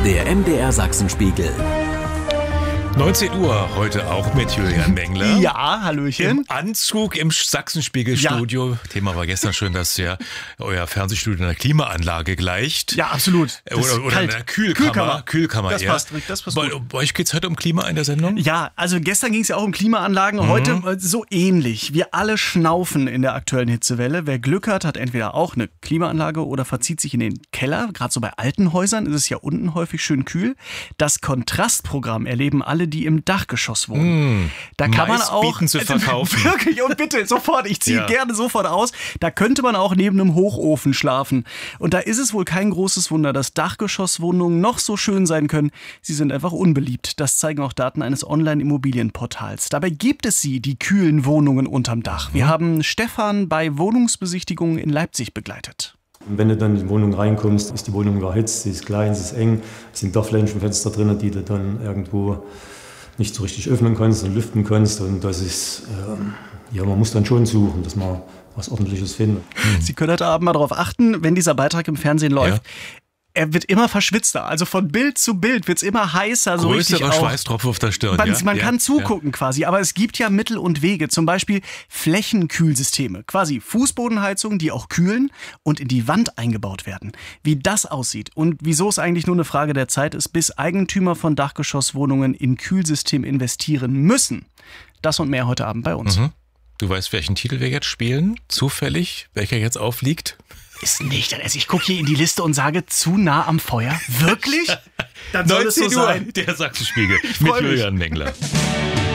Der MDR Sachsenspiegel. 19 Uhr, heute auch mit Julian Mengler. Ja, hallöchen. Im Anzug im Sachsenspiegel-Studio. Ja. Thema war gestern schon, dass ja euer Fernsehstudio einer Klimaanlage gleicht. Ja, absolut. Oder einer Kühlkammer. Das eher. passt gut. Bei euch geht es heute um Klima in der Sendung? Ja, also gestern ging es ja auch um Klimaanlagen, heute so ähnlich. Wir alle schnaufen in der aktuellen Hitzewelle. Wer Glück hat, hat entweder auch eine Klimaanlage oder verzieht sich in den Keller. Gerade so bei alten Häusern ist es ja unten häufig schön kühl. Das Kontrastprogramm erleben alle, die im Dachgeschoss wohnen. Da kann man auch zu verkaufen. Wirklich, und bitte, sofort, ich ziehe gerne sofort aus. Da könnte man auch neben einem Hochofen schlafen. Und da ist es wohl kein großes Wunder, dass Dachgeschosswohnungen noch so schön sein können. Sie sind einfach unbeliebt. Das zeigen auch Daten eines Online-Immobilienportals. Dabei gibt es sie, die kühlen Wohnungen unterm Dach. Wir haben Stefan bei Wohnungsbesichtigungen in Leipzig begleitet. Und wenn du dann in die Wohnung reinkommst, ist die Wohnung überhitzt, sie ist klein, sie ist eng, es sind Dachflächenfenster drin, die du dann irgendwo nicht so richtig öffnen kannst und lüften kannst. Und das ist, man muss dann schon suchen, dass man was Ordentliches findet. Sie können heute Abend mal darauf achten, wenn dieser Beitrag im Fernsehen läuft. Ja. Er wird immer verschwitzter. Also von Bild zu Bild wird es immer heißer. So größerer Schweißtropfen auf der Stirn. Man kann zugucken quasi, aber es gibt ja Mittel und Wege. Zum Beispiel Flächenkühlsysteme. Quasi Fußbodenheizungen, die auch kühlen und in die Wand eingebaut werden. Wie das aussieht und wieso es eigentlich nur eine Frage der Zeit ist, bis Eigentümer von Dachgeschosswohnungen in Kühlsystem investieren müssen. Das und mehr heute Abend bei uns. Du weißt, welchen Titel wir jetzt spielen? Zufällig? Welcher jetzt aufliegt? Ist nicht. Also ich gucke hier in die Liste und sage, zu nah am Feuer? Wirklich? Dann soll es so sein. Der Sachsenspiegel mit Julian Mengler.